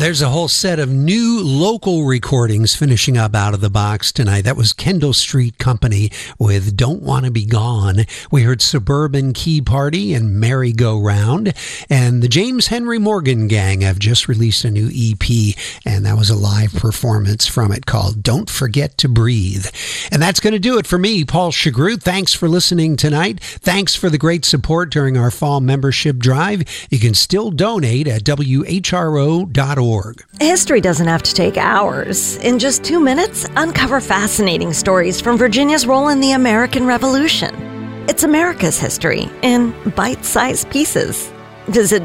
There's a whole set of new local recordings finishing up out of the box tonight. That was Kendall Street Company with Don't Wanna Be Gone. We heard Suburban Key Party and Merry Go Round. And the James Henry Morgan Gang have just released a new EP, and that was a live performance from it called Don't Forget to Breathe. And that's going to do it for me, Paul Chagru. Thanks for listening tonight. Thanks for the great support during our fall membership drive. You can still donate at WHRO.org. History doesn't have to take hours. In just 2 minutes, uncover fascinating stories from Virginia's role in the American Revolution. It's America's history in bite-sized pieces. Visit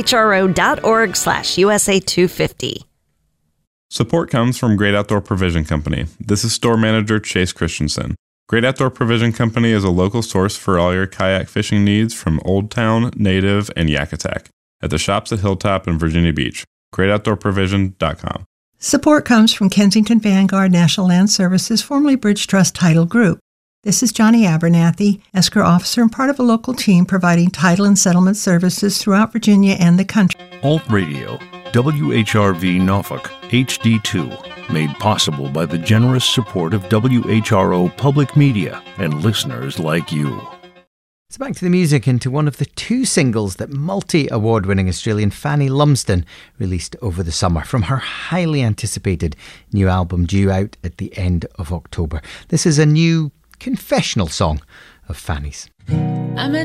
WHRO.org/USA250. Support comes from Great Outdoor Provision Company. This is store manager Chase Christensen. Great Outdoor Provision Company is a local source for all your kayak fishing needs from Old Town, Native, and Yakutak at the shops at Hilltop and Virginia Beach. GreatOutdoorProvision.com. Support comes from Kensington Vanguard National Land Services, formerly Bridge Trust Title Group. This is Johnny Abernathy, escrow officer and part of a local team providing title and settlement services throughout Virginia and the country. Alt Radio, WHRV Norfolk, HD2, made possible by the generous support of WHRO Public Media and listeners like you. So back to the music and to one of the two singles that multi-award-winning Australian Fanny Lumsden released over the summer from her highly anticipated new album due out at the end of October. This is a new confessional song of Fanny's. I'm a